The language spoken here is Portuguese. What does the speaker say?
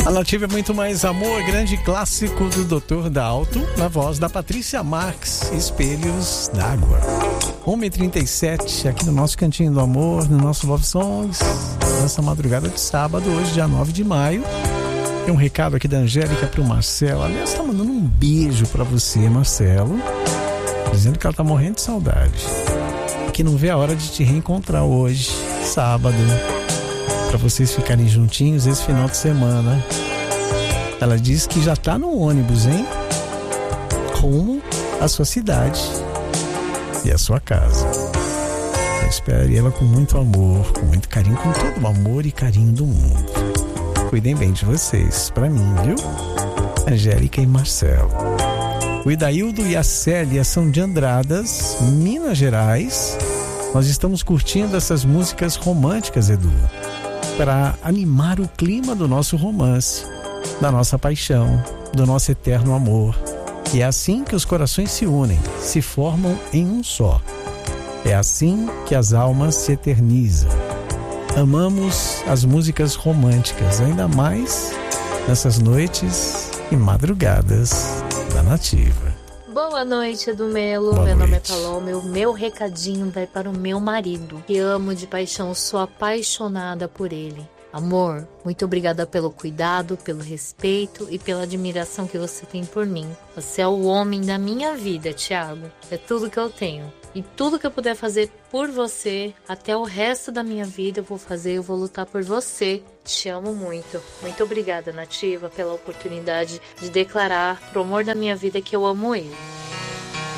A Nativa é muito mais amor, grande clássico do Dr. Dalto, na voz da Patrícia Marques, Espelhos d'Água. 1h37, aqui no nosso Cantinho do Amor, no nosso Love Songs, nessa madrugada de sábado, hoje, dia 9 de maio. Tem um recado aqui da Angélica pro Marcelo. Aliás, tá mandando um beijo pra você, Marcelo, dizendo que ela tá morrendo de saudade, que não vê a hora de te reencontrar hoje, sábado, para vocês ficarem juntinhos esse final de semana. Ela diz que já tá no ônibus, hein? Rumo à sua cidade e à sua casa. Eu espero ela com muito amor, com muito carinho, com todo o amor e carinho do mundo. Cuidem bem de vocês, pra mim, viu? Angélica e Marcelo. O Idaildo e a Célia são de Andradas, Minas Gerais. Nós estamos curtindo essas músicas românticas, Edu, para animar o clima do nosso romance, da nossa paixão, do nosso eterno amor. E é assim que os corações se unem, se formam em um só. É assim que as almas se eternizam. Amamos as músicas românticas, ainda mais nessas noites e madrugadas da Nativa. Boa noite, Edu Melo. Boa meu noite. nome é Paloma. O meu recadinho vai para o meu marido, que amo de paixão, sou apaixonada por ele. Amor, muito obrigada pelo cuidado, pelo respeito e pela admiração que você tem por mim. Você é o homem da minha vida, Thiago. É tudo que eu tenho. E tudo que eu puder fazer por você, até o resto da minha vida eu vou fazer, eu vou lutar por você. Te amo muito. Muito obrigada, Nativa, pela oportunidade de declarar pro amor da minha vida que eu amo ele.